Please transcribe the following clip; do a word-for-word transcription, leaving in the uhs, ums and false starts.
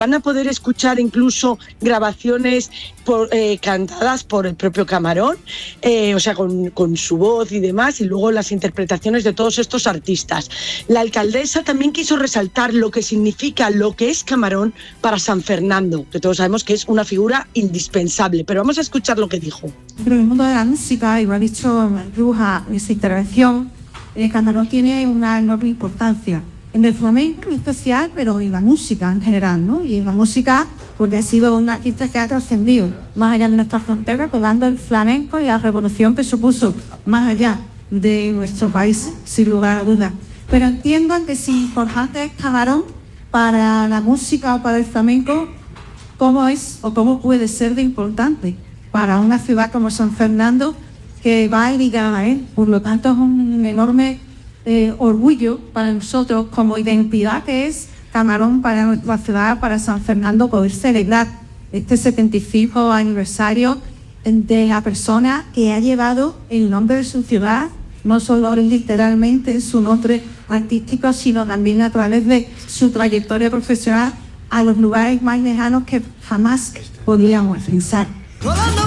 Van a poder escuchar incluso grabaciones por, eh, cantadas por el propio Camarón, eh, o sea, con, con su voz y demás, y luego las interpretaciones de todos estos artistas. La alcaldesa también quiso resaltar lo que significa, lo que es Camarón para San Fernando, que todos sabemos que es una figura indispensable, pero vamos a escuchar lo que dijo. Pero en el mundo de la música, y lo ha dicho Bruja en su intervención, el Camarón tiene una enorme importancia. En el flamenco en especial, pero en la música en general, ¿no? Y en la música, porque ha sido un artista que ha trascendido más allá de nuestras fronteras, colgando el flamenco y la revolución que supuso más allá de nuestro país, sin lugar a dudas. Pero entiendo que si importante es Camarón para la música o para el flamenco, ¿cómo es o cómo puede ser de importante para una ciudad como San Fernando que va ligada a él? Por lo tanto, es un enorme Eh, orgullo para nosotros como identidad que es Camarón para nuestra ciudad, para San Fernando, poder celebrar este setenta y cinco aniversario de la persona que ha llevado el nombre de su ciudad, no solo literalmente su nombre artístico, sino también a través de su trayectoria profesional a los lugares más lejanos que jamás podíamos pensar.